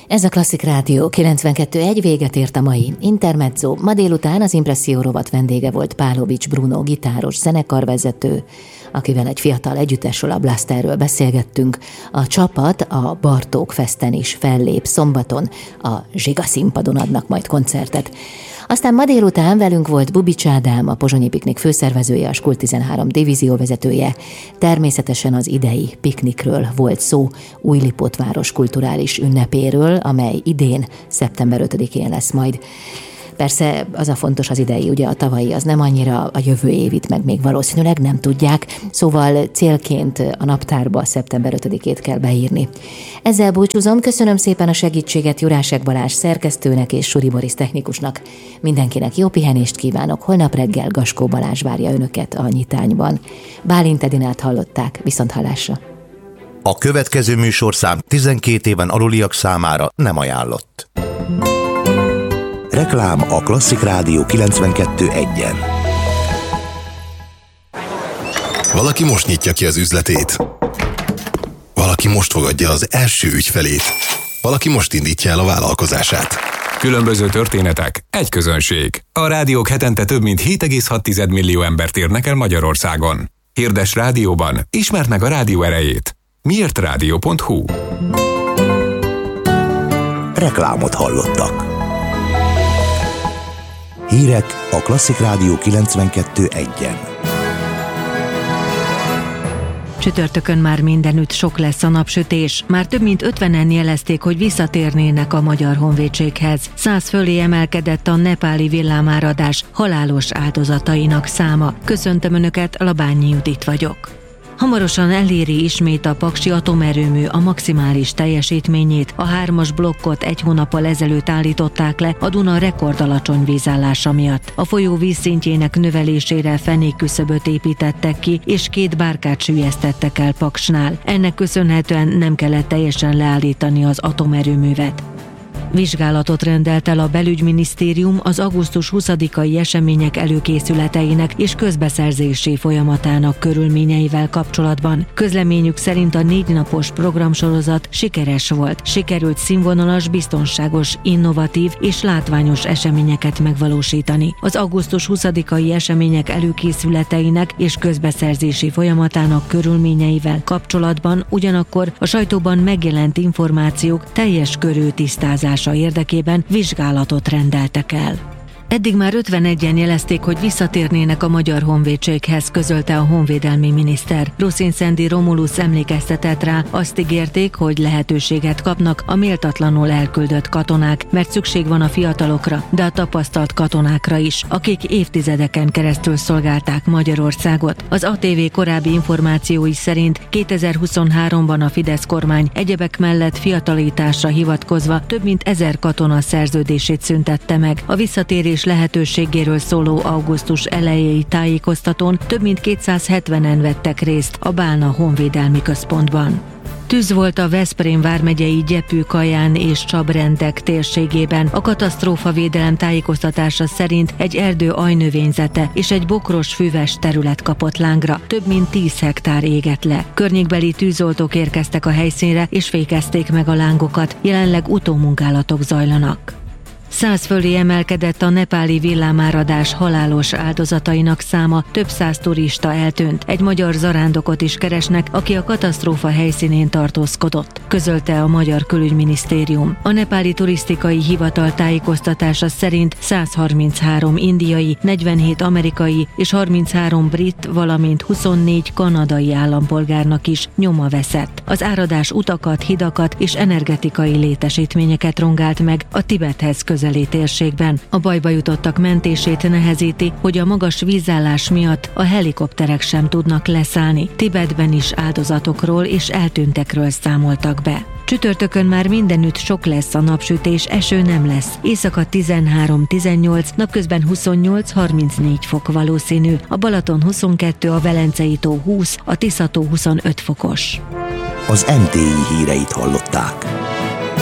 Ez a Klasszik Rádió 92.1, véget ért a mai Intermezzo. Ma délután az Impresszió rovat vendége volt Pálovics Bruno, gitáros, zenekarvezető, akivel egy fiatal együttesről, a Blasterről beszélgettünk. A csapat a Bartók Festen is fellép szombaton, a Zsiga színpadon adnak majd koncertet. Aztán ma délután velünk volt Bubics Ádám, a Pozsonyi Piknik főszervezője, a Skul 13 divízióvezetője. Természetesen az idei piknikről volt szó, Újlipótváros kulturális ünnepéről, amely idén, szeptember 5-én lesz majd. Persze az a fontos az idei, ugye a tavalyi az nem annyira, a jövő évit meg még valószínűleg nem tudják, szóval célként a naptárba szeptember 5-ét kell beírni. Ezzel búcsúzom, köszönöm szépen a segítséget Jurásek Balázs szerkesztőnek és Suri Boris technikusnak. Mindenkinek jó pihenést kívánok, holnap reggel Gaskó Balázs várja önöket a Nyitányban. Bálint Edinát hallották, viszonthallásra. A következő műsorszám 12 éven aluliak számára nem ajánlott. Reklám a Klasszik Rádió 92.1-en. Valaki most nyitja ki az üzletét. Valaki most fogadja az első ügyfelét. Valaki most indítja el a vállalkozását. Különböző történetek, egy közönség. A rádiók hetente több mint 7,6 millió embert érnek el Magyarországon. Hirdes rádióban, ismerd meg a rádió erejét. miértrádió.hu. Reklámot hallottak. Hírek a Klasszik Rádió 92.1-en. Csütörtökön már mindenütt sok lesz a napsütés. Már több mint 50-en jelezték, hogy visszatérnének a Magyar Honvédséghez. 100 fölé emelkedett a nepáli villámáradás halálos áldozatainak száma. Köszöntöm Önöket, Labányi Judit vagyok. Hamarosan eléri ismét a paksi atomerőmű a maximális teljesítményét. A 3-as blokkot egy hónappal ezelőtt állították le a Duna rekordalacsony vízállása miatt. A folyó vízszintjének növelésére fenékküszöböt építettek ki, és 2 bárkát süllyesztettek el Paksnál. Ennek köszönhetően nem kellett teljesen leállítani az atomerőművet. Vizsgálatot rendelt el a Belügyminisztérium az augusztus 20-ai események előkészületeinek és közbeszerzési folyamatának körülményeivel kapcsolatban. Közleményük szerint a 4 napos programsorozat sikeres volt. Sikerült színvonalas, biztonságos, innovatív és látványos eseményeket megvalósítani. Az augusztus 20-ai események előkészületeinek és közbeszerzési folyamatának körülményeivel kapcsolatban ugyanakkor a sajtóban megjelent információk teljes körű tisztázása érdekében vizsgálatot rendeltek el. Eddig már 51-en jelezték, hogy visszatérnének a Magyar Honvédséghez, közölte a honvédelmi miniszter. Ruszin Szendi Romulus emlékeztetett rá, azt ígérték, hogy lehetőséget kapnak a méltatlanul elküldött katonák, mert szükség van a fiatalokra, de a tapasztalt katonákra is, akik évtizedeken keresztül szolgálták Magyarországot. Az ATV korábbi információi szerint 2023-ban a Fidesz kormány egyebek mellett fiatalításra hivatkozva több mint 1000 katona szerződését szüntette meg. A visszatérés lehetőségéről szóló augusztus elejéi tájékoztatón több mint 270-en vettek részt a Bálna Honvédelmi Központban. Tűz volt a Veszprém vármegyei Gyepű-Kaján és Csabrendek térségében. A katasztrófavédelem tájékoztatása szerint egy erdő ajnövényzete és egy bokros füves terület kapott lángra. Több mint 10 hektár égett le. Környékbeli tűzoltók érkeztek a helyszínre és fékezték meg a lángokat. Jelenleg utómunkálatok zajlanak. 100 fölé emelkedett a nepáli villámáradás halálos áldozatainak száma, több 100 turista eltűnt. Egy magyar zarándokot is keresnek, aki a katasztrófa helyszínén tartózkodott, közölte a Magyar Külügyminisztérium. A nepáli turisztikai hivatal tájékoztatása szerint 133 indiai, 47 amerikai és 33 brit, valamint 24 kanadai állampolgárnak is nyoma veszett. Az áradás utakat, hidakat és energetikai létesítményeket rongált meg a Tibethez közeli térségben. A bajba jutottak mentését nehezíti, hogy a magas vízállás miatt a helikopterek sem tudnak leszállni. Tibetben is áldozatokról és eltűntekről számoltak be. Csütörtökön már mindenütt sok lesz a napsütés, eső nem lesz. Éjszaka 13-18, napközben 28-34 fok valószínű. A Balaton 22, a Velencei tó 20, a Tisza tó 25 fokos. Az MTI híreit hallották.